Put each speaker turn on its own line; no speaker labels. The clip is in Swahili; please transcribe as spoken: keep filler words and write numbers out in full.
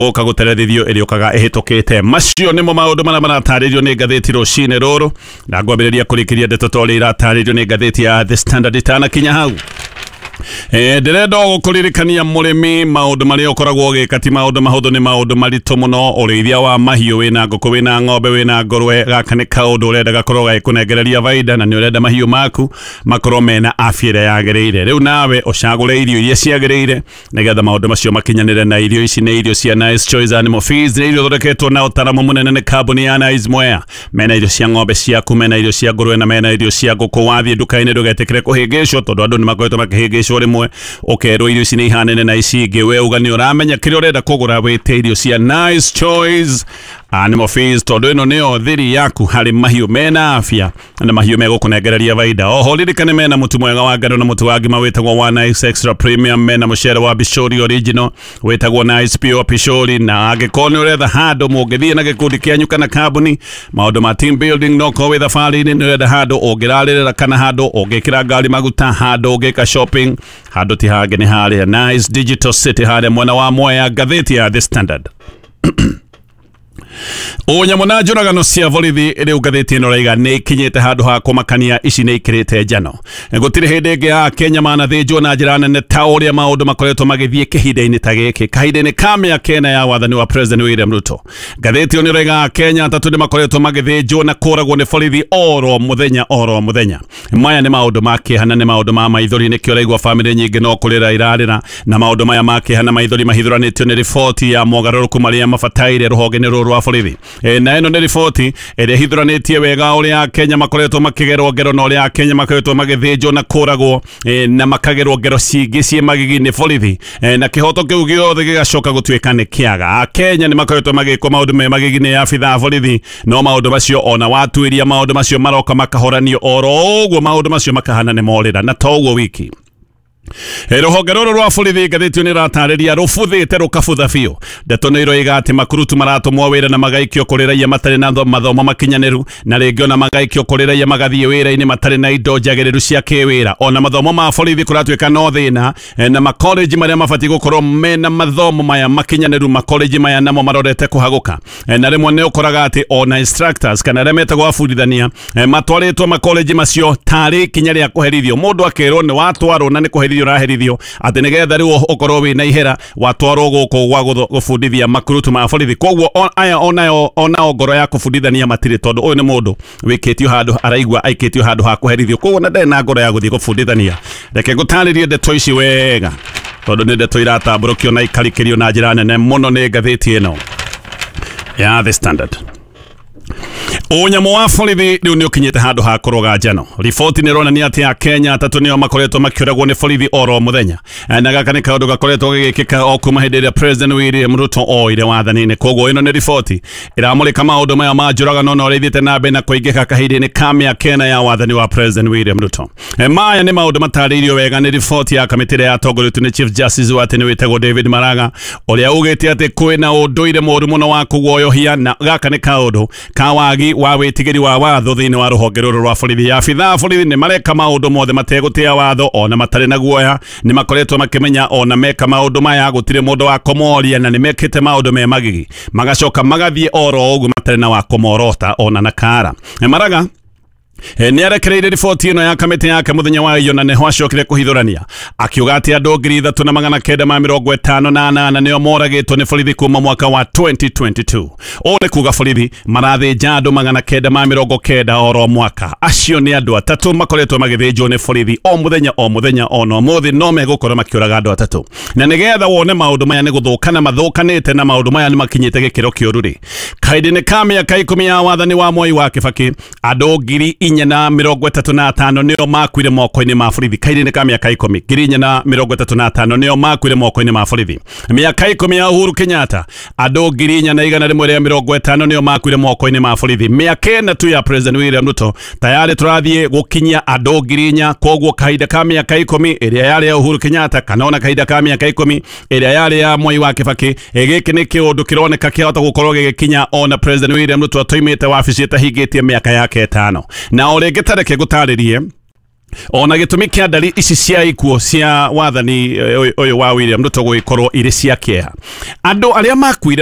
oka guterethithio iriokaga ehitokete macio nimo maundu mara marataririo ni ngatheti rucine ruru na ngwambiriria kurikiria ndeto tori irataririo ni ngatheti ya The Standard itana kinya hau. Eh ndirenda gukuririkania murimi maundu mari ukoragwo gikati maundu mahuthu ni maundu marito muno urithia wa mahiu wina nguku wina ng'ombe wina ngurwe gaka ni kaundu urenda gakorwo gaikunegereria faida na ni urenda mahiu maku makorwo mena afya ira yagiriire. Riu nawe ucagure irio iria ciagiriire nigetha maundu macio makinyanire na irio ici ni irio cia Nice Choice Animal Feeds, ni irio thondeketwo na utaramu munene ni kambuni ya Nice Mwea. Mena irio cia ng'ombe ciaku, mena irio cia ngurwe na mena irio cia nguku. Wathie nduka-ini ndugetikire kuhingicwo tondu andu ni makoretwo makihingicwo rimwe okerwo irio ici ni ihanene na ici ingi. We ugani uramenya kiri urenda kugura wite irio cia Nice Choice Animal Feeds tondu ino nio thiri yaku hari mahiu mena afya na mahiu megukunegereria faida. Oho ririkane mena mutu mwega wa ngano na mutu wa ngima witagwo wa Nice Extra Premium, mena mucere wa Bishori Original witagwo Nice Pure Bishori, na angĩkorwo nĩ ũretha handũ mũngĩthiĩ na gĩkundi kĩanyu kana kambuni maũndũ ma team building no ko wĩ thabarĩ-inĩ, nĩ ũrenda handũ ũngĩrarĩrĩra kana handũ ũngĩkĩra ngari maguta, handũ ũngĩka shopping, handũ ti hangĩ nĩ harĩa Nice Digital City harĩa mwena wa Mwea. Ngathĩti ya The Standard. Onyamu na njũragano cia borithi riu ngathĩti ĩno raiga nĩ ikinyĩte handũ ha kũmakania ici nĩ ikĩrĩte njano. Gũtirĩ hĩndĩ ĩngĩ ya Kenya manathĩnjwo na njĩra nene ta ũrĩa maũndũ makoretwo magĩthiĩ kĩhinda-inĩ ta gĩkĩ, kahinda-inĩ ka mĩaka ĩna ya wathani wa President William Ruto. Ngathĩti ĩyo nĩ raiga Kenya atatũ nĩ makoretwo magĩthĩnjwo na kũragwo nĩ borithi oro mũthenya oro mũthenya. Maya nĩ maũndũ ma kĩeha na nĩ maũndũ ma maithori, nĩkĩo ũraigua bamĩrĩ nyingĩ no kũrĩra irarĩra, na maũndũ maya ma kĩeha na maithori mahithũranĩtio nĩ riboti ya mogarũrũku marĩa mabataire rũhonge-inĩ rũrũ rwa borithi. E, na ino nĩ riboti ĩrĩa hithũranĩtie wega ũrĩa Kenya makoretwo makĩgerwo ngero na ũrĩa Kenya makoretwo magĩthĩnjwo na kũragwo e, na makagerwo ngero cingĩ ciĩ magigi nĩ borithi e, na kĩhoto kĩu gĩothe gĩgacoka gũtuĩka nĩ kĩaga. Kenya nĩ makoretwo magĩkwo maũndũ me magigi nĩ abithaa borithi, no maũndũ macio ona watuĩria maũndũ macio maroka makahoranio oro ũguo maũndũ macio makahana nĩ morĩra na to ũguo wiki. Rũhonge rũrũ rwa borithi ngathĩti nĩ ĩratarĩria rũbuthĩte rũkabutha biũ. Ndeto nĩ iroiga atĩ makurutu maratũmwo wĩra na magaikio kũrĩ raia matarĩ na mathomo makinyanĩru, na rĩngĩ ona magaikio kũrĩ raia magathiĩ wĩra-inĩ matarĩ na indo njagĩrĩru cia kĩwĩra. Ona mathomo ma borithi kũratuĩka no thĩna, na makoleji marĩa mabatiĩ gũkorwo mena mathomo maya makinyanĩru, makoleji maya namo marorete kũhagũka. Na rĩmwe nĩ ũkoraga atĩ ona instructors kana arĩa metagwo abundithania matwarĩtwo makoleji macio tarĩ ikinya rĩa kũherithio. Mũndũ akerwo nĩ watwarwo na nĩ kũherithio raherithio atĩ nĩgetha rĩu ũkorwo wĩna ihera watwarwo gũkũ gwa gũbundithia makurutu ma borithi. Koguo aya onayo onao ngoro ya kũbundithania matirĩ, tondũ ũyũ nĩ mũndũ wĩkĩtio handũ araigua aikĩtio handũ ha kũherithio, koguo na ndarĩ na ngoro ya gũthiĩ gũbundithania. Reke ngũtarĩrie ndeto ici wega tondũ nĩ ndeto iratambũrũkio na ikarikĩrio na njĩra nene mũno nĩ ngathĩti ĩno ya The Standard. Onyamu wa borithi riu nĩ ũkinyĩte handũ ha kũroga njano. Riboti nĩ ĩronania atĩ Akenya atatũ nĩo makoretwo makĩũragwo nĩ borithi oro mũthenya, na gaka nĩ kaũndũ gakoretwo gĩgĩkĩka o kuma hĩndĩ ĩrĩa President William Ruto oire wathani-inĩ. Koguo ĩno nĩ riboti ĩramũrĩka maũndũ maya ma njũragano na ũrĩa ithiĩte na mbere na kũingĩka kahinda-inĩ ka mĩaka ĩna ya wathani wa President William Ruto. Maya nĩ maũndũ matarĩirio wega nĩ riboti ya kamĩtĩ ĩrĩa yatongoretio nĩ Chief Justice wa tene wĩtagwo David Maraga, ũrĩa ugĩte atĩ kwĩna ũndũire mũũru mũno wa kũguoyohia, na gaka nĩ kaũndũ ka wagi wa wĩtigĩri wa watho thĩinĩ wa rũhonge rũrũ rwa borithi. Abithaa borithi nĩ mareka maũndũ mothe mategũtĩa watho, ona matarĩ na guoya. Nĩ makoretwo makĩmenya ona meka maũndũ maya gũtirĩ mũndũ wa kũmoria, na nĩ mekĩte maũndũ me magigi magacoka magathiĩ oro ũguo matarĩ na wa kũmorota ona na kara. Maraga nĩ arekereire riboti ĩno ya kamĩtĩ yake mũthenya wa iyo, na nĩho acokire kũhithũrania akiuga atĩ andũ ngiri ithatũ na magana kenda ma mĩrongo ĩtano na anana nĩo moragĩtwo nĩ borithi kuma mwaka wa twenty twenty-two. Ũũ nĩ kuga borithi marathĩnja andũ magana kenda ma mĩrongo kenda oro mwaka. Acio nĩ andũ atatũ makoretwo magĩthĩnjwo nĩ borithi o mũthenya o mũthenya ona ũmũthĩ no megũkorwo makĩũraga andũ atatũ. Na nĩgetha wone maũndũ maya nĩ gũthũkana mathũkanĩte na maũndũ maya nĩ makinyĩte gĩkĩro kĩũru rĩ, kahinda-inĩ ka mĩaka ikũmi ya wathani wa Mwai wa Kibaki andũ ngiri inya na mĩrongo ĩtatũ na atano nĩo makuire moko-inĩ ma borithi. Kahinda-inĩ ka mĩaka ikũmi ngiri inya na mĩrongo ĩtatũ na atano nĩo makuire moko-inĩ ma borithi. Mĩaka ikũmi ya Uhuru Kenyatta andũ ngiri inya na igana rĩmwe rĩa mĩrongo ĩtano nĩo makuire moko-inĩ ma borithi. Mĩaka ĩna tu ya President William Ruto tayari tũrathiĩ gũkinyia andũ ngiri inya. Koguo kahinda ka mĩaka ikũmi ĩrĩa yarĩ ya Uhuru Kenyatta kana ona kahinda ka mĩaka ikũmi ĩrĩa yarĩ ya Mwai wa Kibaki, gĩkĩ nĩ kĩũndũ kĩroneka kĩahota gũkorwo gĩgĩkinya ona President William Ruto atoimĩte wabici ĩtahingĩtie mĩaka yake ĩtano. Na o rĩngĩ tareke gũtarĩrie ona gitumi kia ndari ici cia ikuo cia wathani uyu wa William Ruto guikorwo iri cia kieha. Andu aria makuire